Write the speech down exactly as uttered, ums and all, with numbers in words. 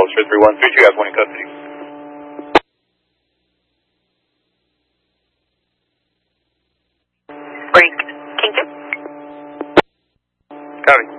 Ulster three one three, you have one in custody. Frank, thank you. Copy.